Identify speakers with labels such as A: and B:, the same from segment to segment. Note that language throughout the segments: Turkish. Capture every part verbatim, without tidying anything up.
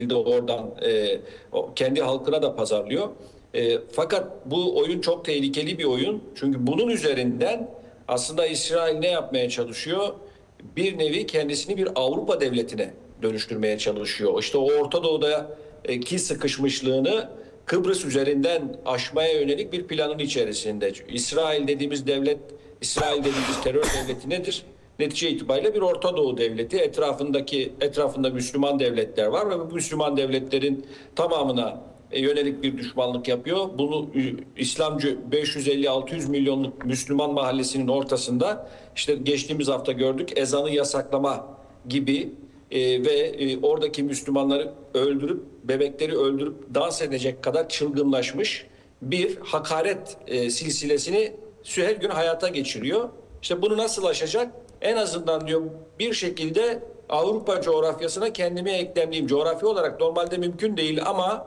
A: de oradan e, kendi halkına da pazarlıyor. E, fakat bu oyun çok tehlikeli bir oyun. Çünkü bunun üzerinden aslında İsrail ne yapmaya çalışıyor? Bir nevi kendisini bir Avrupa devletine dönüştürmeye çalışıyor. İşte o Orta Doğu'daki sıkışmışlığını Kıbrıs üzerinden aşmaya yönelik bir planın içerisinde. İsrail dediğimiz devlet, İsrail dediğimiz terör devleti nedir? Netice itibariyle bir Orta Doğu devleti, etrafındaki etrafında Müslüman devletler var ve bu Müslüman devletlerin tamamına yönelik bir düşmanlık yapıyor. Bunu İslamcı beş yüz elli altı yüz milyonluk Müslüman mahallesinin ortasında işte geçtiğimiz hafta gördük, ezanı yasaklama gibi e, ve e, oradaki Müslümanları öldürüp bebekleri öldürüp dans edecek kadar çılgınlaşmış bir hakaret e, silsilesini her gün hayata geçiriyor. İşte bunu nasıl aşacak? En azından diyor bir şekilde Avrupa coğrafyasına kendimi eklemleyeyim. Coğrafya olarak normalde mümkün değil ama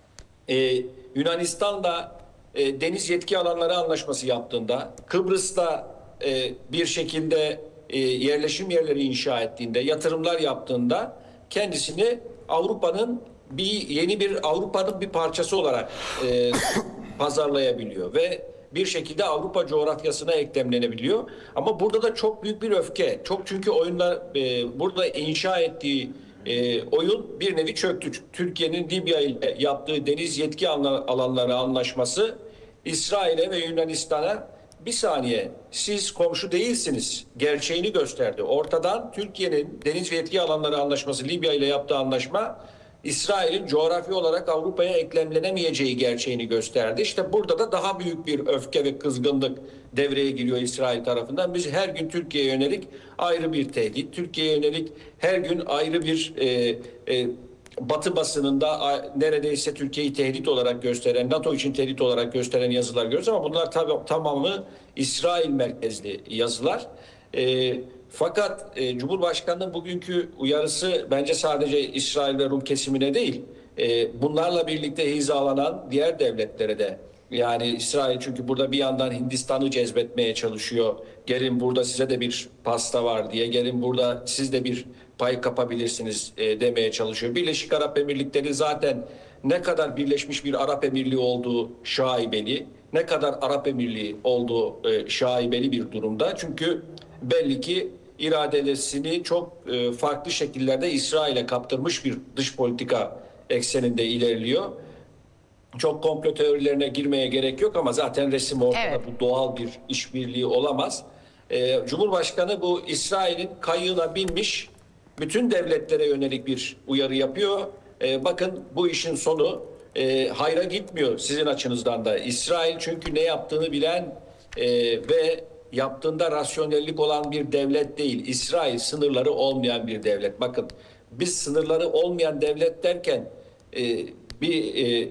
A: e, Yunanistan'da e, deniz yetki alanları anlaşması yaptığında, Kıbrıs'ta e, bir şekilde e, yerleşim yerleri inşa ettiğinde, yatırımlar yaptığında kendisini Avrupa'nın bir yeni bir Avrupa'nın bir parçası olarak e, pazarlayabiliyor ve bir şekilde Avrupa coğrafyasına eklemlenebiliyor. Ama burada da çok büyük bir öfke. Çok çünkü oyunlar e, burada inşa ettiği e, oyun bir nevi çöktü. Türkiye'nin Libya ile yaptığı deniz yetki alanları anlaşması İsrail'e ve Yunanistan'a bir saniye siz komşu değilsiniz gerçeğini gösterdi. Ortadan Türkiye'nin deniz yetki alanları anlaşması Libya ile yaptığı anlaşma İsrail'in coğrafi olarak Avrupa'ya eklemlenemeyeceği gerçeğini gösterdi. İşte burada da daha büyük bir öfke ve kızgınlık devreye giriyor İsrail tarafından. Biz her gün Türkiye'ye yönelik ayrı bir tehdit, Türkiye'ye yönelik her gün ayrı bir e, e, Batı basınında neredeyse Türkiye'yi tehdit olarak gösteren, NATO için tehdit olarak gösteren yazılar görüyoruz ama bunlar tabii tamamı İsrail merkezli yazılar. E, fakat e, Cumhurbaşkanı'nın bugünkü uyarısı bence sadece İsrail ve Rum kesimine değil, e, bunlarla birlikte hizalanan diğer devletlere de. Yani İsrail çünkü burada bir yandan Hindistan'ı cezbetmeye çalışıyor. Gelin burada size de bir pasta var diye, gelin burada siz de bir pay kapabilirsiniz e, demeye çalışıyor. Birleşik Arap Emirlikleri zaten ne kadar Birleşmiş bir Arap Emirliği olduğu şaibeli, ne kadar Arap Emirliği olduğu e, şaibeli bir durumda. Çünkü belli ki iradesini çok e, farklı şekillerde İsrail'e kaptırmış bir dış politika ekseninde ilerliyor. Çok komplo teorilerine girmeye gerek yok ama zaten resim ortada. Evet. Bu doğal bir işbirliği olamaz. Ee, Cumhurbaşkanı bu İsrail'in kayığına binmiş bütün devletlere yönelik bir uyarı yapıyor. Ee, bakın bu işin sonu e, hayra gitmiyor sizin açınızdan da. İsrail çünkü ne yaptığını bilen e, ve yaptığında rasyonellik olan bir devlet değil. İsrail sınırları olmayan bir devlet. Bakın biz sınırları olmayan devlet derken e, bir e,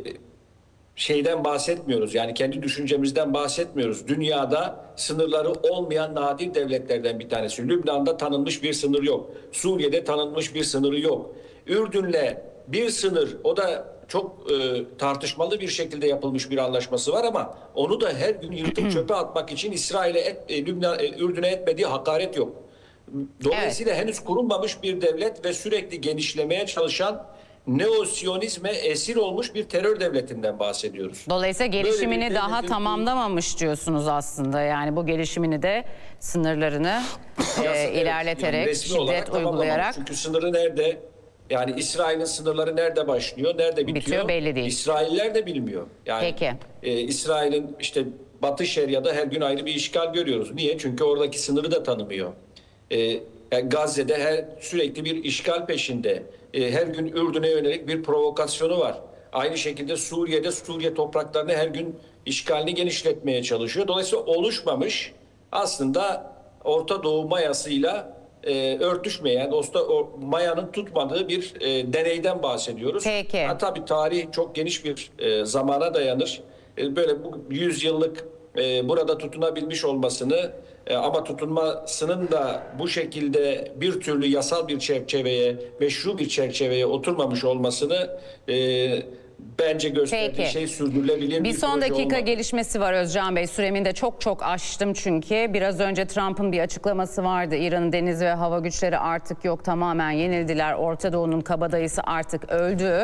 A: şeyden bahsetmiyoruz. Yani kendi düşüncemizden bahsetmiyoruz. Dünyada sınırları olmayan nadir devletlerden bir tanesi. Lübnan'da tanınmış bir sınır yok. Suriye'de tanınmış bir sınırı yok. Ürdün'le bir sınır, o da çok e, tartışmalı bir şekilde yapılmış bir anlaşması var ama onu da her gün yırtıp çöpe atmak için İsrail'e et, e, Lübnan, e, Ürdün'e etmediği hakaret yok. Dolayısıyla evet, henüz kurulmamış bir devlet ve sürekli genişlemeye çalışan Neo-Siyonizme esir olmuş bir terör devletinden bahsediyoruz.
B: Dolayısıyla gelişimini daha tamamlamamış diyorsunuz aslında. Yani bu gelişimini de sınırlarını e, ilerleterek, yani şiddet uygulayarak.
A: Çünkü sınırı nerede? Yani İsrail'in sınırları nerede başlıyor, nerede bitiyor?
B: Bitiyor belli değil.
A: İsrailler de bilmiyor. Yani
B: Peki.
A: E, İsrail'in işte Batı Şeria'da her gün ayrı bir işgal görüyoruz. Niye? Çünkü oradaki sınırı da tanımıyor. E, yani Gazze'de her sürekli bir işgal peşinde. E, her gün Ürdün'e yönelik bir provokasyonu var. Aynı şekilde Suriye'de Suriye topraklarını her gün işgalini genişletmeye çalışıyor. Dolayısıyla oluşmamış aslında Orta Doğu mayasıyla e, örtüşmeyen, dosta, o mayanın tutmadığı bir e, deneyden bahsediyoruz.
B: Peki.
A: Ha, tabii tarih çok geniş bir e, zamana dayanır. E, böyle bu yüz yıllık e, burada tutunabilmiş olmasını e, ama tutunmasının da bu şekilde bir türlü yasal bir çerçeveye, meşru bir çerçeveye oturmamış olmasını e, bence gösterdiği
B: Peki.
A: şey sürdürülebilir bir,
B: Bir son
A: proje
B: dakika
A: olmadı.
B: gelişmesi var Özcan Bey. Süremi de çok çok aştım çünkü. Biraz önce Trump'ın bir açıklaması vardı. İran'ın deniz ve hava güçleri artık yok, tamamen yenildiler. Orta Doğu'nun kabadayısı artık öldü.